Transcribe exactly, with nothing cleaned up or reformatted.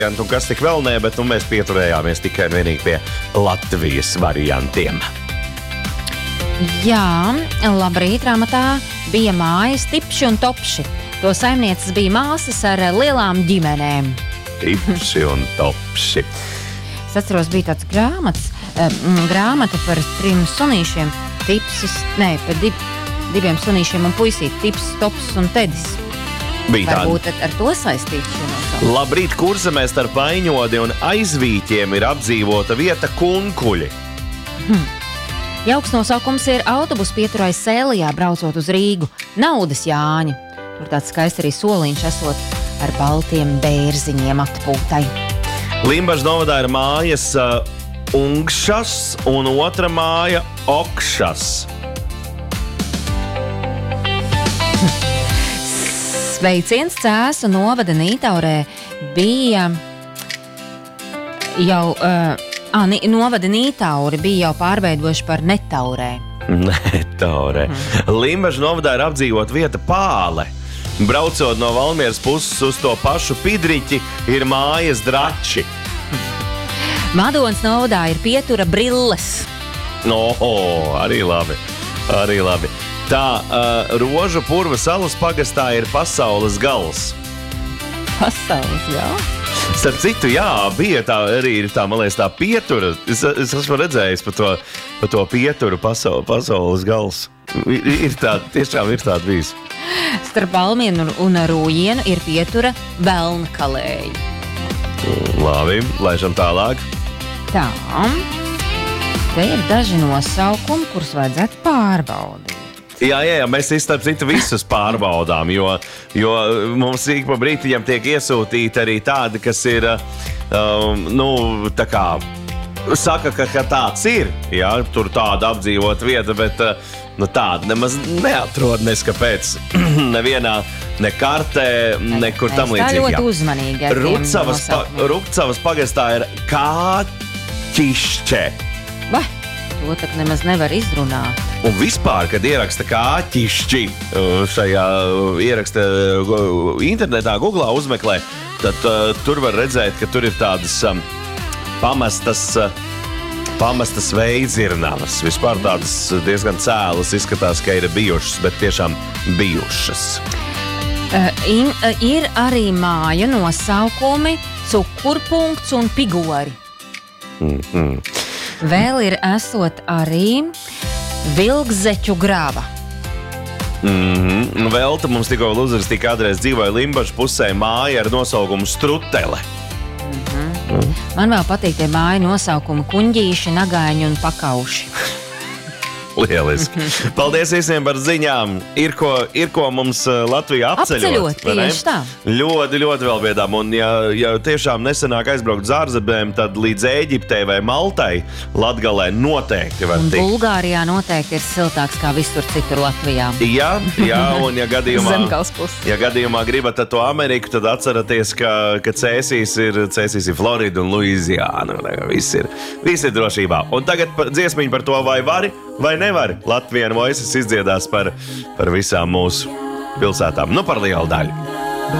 Un kas tik vēl nē, bet nu, mēs pieturējāmies tikai un vienīgi pie Latvijas variantiem. Jā, labrīt, ramatā bija mājas tipši un topši. To saimnieces bija māsas ar lielām ģimenēm. Tipši un topši. Es atceros, bija tāds grāmatas, grāmata par trim sunīšiem. Tipsis, nē, par div, diviem sunīšiem un puisīt. Tips, tops un tedis. Varbūt ar, ar to saistīts šī nosaukuma. Labrīt, Kurzemē starp Aiņodi un Aizvīķiem ir apdzīvota vieta Kunkuļi. Hmm. Jauks nosaukums ir autobusu pieturājs Sēlijā, braucot uz Rīgu. Naudas Jāņi. Tur tāds skaists arī soliņš esot ar baltiem bērziņiem atpūtai. Limbažu novadā ir mājas uh, Ungšas un otra māja Okšas. Sveiciens Cēsu novada Nītaurē bija jau, uh, ah, novada Nītauri bija jau pārveidojuši par Netaurē. Netaurē. Mm. Limbažu novadā ir apdzīvot vieta Pāle. Braucot no Valmieras puses uz to pašu Pidriķi ir mājas Drači. Madonas novadā ir pietura Brilles. No, arī labi, arī labi. Tā, uh, Rožu Purva salas pagastā ir Pasaules gals. Pasaules, jā? Starp citu, jā, bija tā, arī ir tā, man liekas, tā pietura. Es, es esmu redzējis par to, par to pieturu pasaul, Pasaules gals. Ir, ir tā, tiešām ir tāda bijis. Starp Valmienu un Rūjienu ir pietura Velnkalēji. Labi, laižam tālāk. Tā, te ir daži nosaukumi, kurus vajadzētu pārbaudīt. Jā, jā, jā, mēs starp citu visus pārbaudām, jo, jo mums ik pa brītiņam tiek iesūtīti arī tādi, kas ir, um, nu, tā kā, saka, ka, ka tāds ir, jā, tur tāda apdzīvot vieta, bet nu, tāda nemaz neatrod neskapēc nevienā, ne kartē, nekur tam līdzīgi. Tā ļoti uzmanīgi ar Rukcavas, pa, Rukcavas pagastā ir Kāķišķe. Vai, to tak nemaz nevar izrunāt. Un vispār, kad ieraksta Kāķišķi šajā ieraksta internetā, Googlā uzmeklē, tad uh, tur var redzēt, ka tur ir tādas um, pamestas, uh, pamestas veidzirnavas. Vispār tādas diezgan cēlas izskatās, ka ir bijušas, bet tiešām bijušas. Uh, in, uh, ir arī māju nosaukumi Cukurpunkts un Pigori. Mm-hmm. Vēl ir esot arī Vilkzeķu grava. Mm-hmm. Vēl te mums tikko uzrakstīja, kādreiz dzīvoja Limbažu pusē māja ar nosaukumu Strutele. Mm-hmm. Mm. Man vēl patīk tie māju nosaukumi Kuņģīši, Nagaiņi un Pakauši. Lieliski. Paldies visiem par ziņām. Ir ko, ir ko mums Latvijā apceļot. Apceļot, tieši tā. Ļoti, ļoti vēl biedām. Un ja, ja tiešām nesenāk aizbraukt uz ārzemēm, tad līdz Ēģiptei vai Maltai Latgalē noteikti var tikt. Un Bulgārijā noteikti ir siltāks kā visur citur Latvijā. Jā, jā, un ja gadījumā, Zemgalspus. ja gadījumā gribat to Ameriku, tad atceraties, ka, ka Cēsīs ir, Cēsīs ir Florida un Luizijāna. Viss ir, viss ir drošībā. Un tagad dziesmiņi par to, vai vari, vai nevar. Latvijas Voices izdziedās par, par visām mūsu pilsētām. Nu, par lielu daļu.